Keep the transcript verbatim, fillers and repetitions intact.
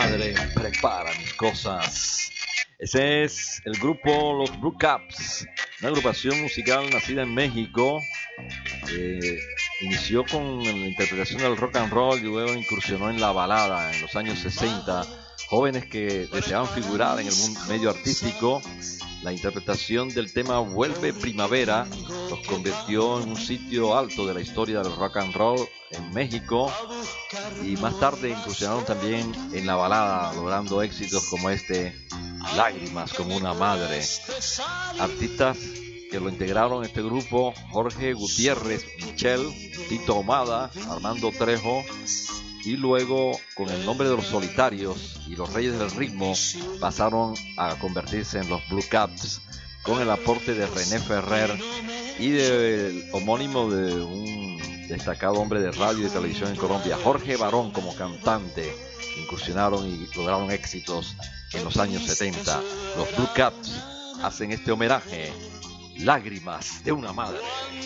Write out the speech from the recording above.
madre prepara mis cosas. Ese es el grupo Los Blue Caps, una agrupación musical nacida en México. Eh, inició con la interpretación del rock and roll y luego incursionó en la balada en los años sesenta. Jóvenes que deseaban figurar en el mundo, medio artístico. La interpretación del tema Vuelve Primavera los convirtió en un sitio alto de la historia del rock and roll en México, y más tarde incursionaron también en la balada, logrando éxitos como este, Lágrimas como una madre. Artistas que lo integraron en este grupo: Jorge Gutiérrez, Michel, Tito Ahumada, Armando Trejo, y luego con el nombre de Los Solitarios y Los Reyes del Ritmo pasaron a convertirse en los Blue Caps, con el aporte de René Ferrer y del homónimo de un destacado hombre de radio y televisión en Colombia, Jorge Barón, como cantante. Incursionaron y lograron éxitos en los años setenta. Los Blue Caps hacen este homenaje, Lágrimas de una madre.